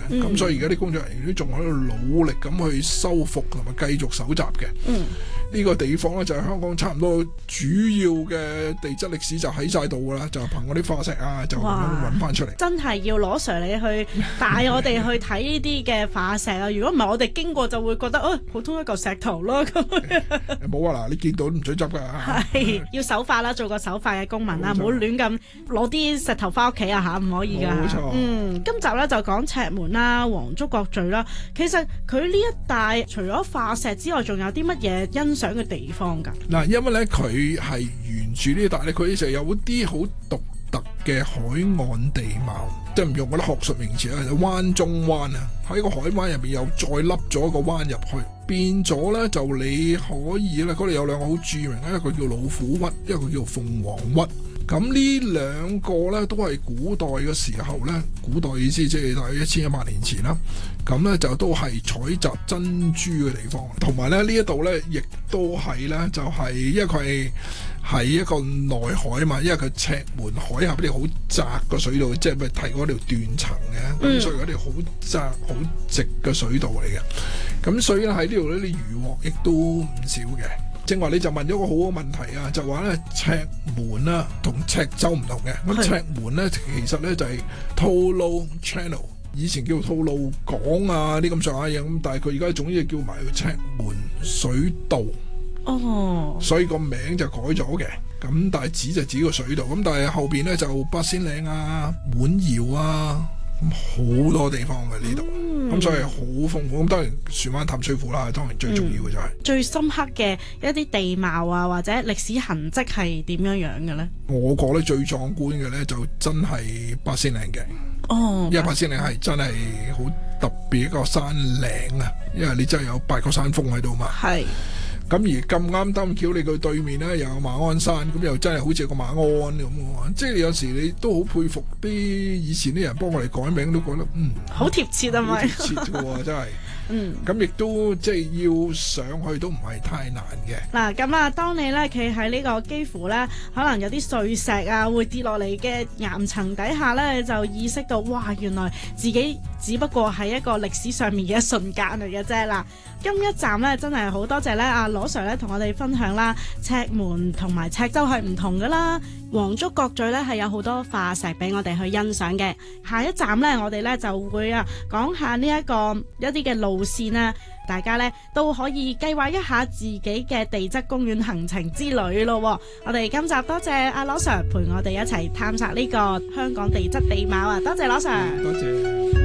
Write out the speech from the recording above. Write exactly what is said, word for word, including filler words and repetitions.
咁、嗯、所以而家啲工作人員都仲喺度努力咁去修復同埋繼續搜集嘅。嗯，呢、這個地方咧就係香港差唔多主要嘅地質歷史就喺晒度噶啦，就憑嗰啲化石啊就咁樣揾翻出嚟。 真係要攞 Sir 你去帶我哋去睇呢啲嘅化石啊！如果唔係我哋經過就會覺得哦，普通一嚿石頭咯咁。 冇啊嗱，你見到都唔准執噶。 係要守法啦，做個守法嘅公民啦，唔好亂咁攞啲石頭翻屋企啊嚇，唔可以噶。冇錯。嗯，今集咧就講赤門啦、黃竹角咀啦。其實佢呢一帶除咗化石之外，仲有啲乜嘢欣賞嘅地方㗎？ 嗱，因為咧佢係沿住呢一帶咧，佢就有啲好獨特嘅海岸地貌，即係唔用嗰啲學術名詞啊，灣中灣啊，喺個海灣入邊又再凹咗一個灣入去，變咗咧就你可以咧，嗰度有兩個好著名，一個叫老虎屈，一個叫鳳凰屈。咁呢兩個咧都係古代嘅時候咧，古代意思即係大約一千一百年前啦。咁咧就都係採集珍珠嘅地方，同埋咧呢一度咧亦都係咧就係、是、因為佢係喺一個內海嘛，因為佢赤門海峽啲好窄嘅水道，即係咪提過條斷層嘅，咁、嗯、所以嗰條好窄好直嘅水道嚟嘅。咁所以咧喺呢度咧，啲漁獲亦都唔少嘅。正話你就問咗個好嘅問題啊，就話咧赤門啦同赤洲唔同嘅。咁赤門咧其實咧就係 Tolo Channel， 以前叫吐露港啊啲咁上下嘢，咁但係佢而家總之叫埋赤門水道。哦，所以個名就改咗嘅。咁但係指就指個水道，咁但係後邊咧就八仙嶺啊、碗窯啊，好多地方嘅呢度。咁、嗯、所以好豐富，咁當然船灣淡水湖啦，當然最重要嘅就係、是嗯、最深刻嘅一啲地貌啊，或者歷史痕跡係點樣樣嘅咧？我覺得最壯觀嘅咧就真係八仙嶺嘅。哦，因為八仙嶺係真係好特別一個山嶺啊，因為你真係有八個山峰喺度嘛。係。咁而咁啱得咁巧，你佢對面咧又有馬鞍山，咁又真係好似個馬鞍咁喎。即係有時你都好佩服啲以前啲人幫我哋改名，都覺得嗯好貼切啊，咪貼切嘅喎，真係。嗯，咁亦都即係要上去都唔係太難嘅。嗱，咁啊，當你咧企喺呢個幾乎咧可能有啲碎石啊會跌落嚟嘅岩層底下咧，就意識到哇，原來自己只不過係一個歷史上面嘅一瞬間嚟嘅啫。嗱，今一站咧真係好多謝咧阿羅 Sir 咧同我哋分享啦，赤門同埋赤洲係唔同噶啦，黃竹角咀咧係有好多化石俾我哋去欣賞嘅。下一站咧我哋咧就會啊講下呢一個一啲嘅路線啦，大家咧都可以計劃一下自己嘅地質公園行程之旅咯。我哋今集多謝阿羅 Sir 陪我哋一齊探索呢個香港地質地貌啊，多謝羅 Sir。多謝。